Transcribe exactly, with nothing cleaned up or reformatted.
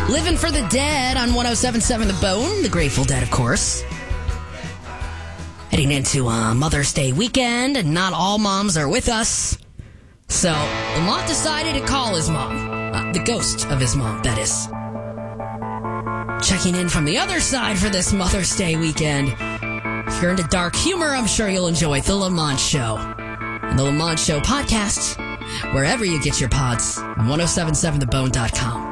Living for the Dead on one oh seven point seven The Bone. The Grateful Dead, of course. Heading into uh, Mother's Day weekend, and not all moms are with us. So, Lamont decided to call his mom. Uh, the ghost of his mom, that is. Checking in from the other side for this Mother's Day weekend. If you're into dark humor, I'm sure you'll enjoy The Lamont Show. And The Lamont Show podcast, wherever you get your pods, on ten seventy-seven the bone dot com.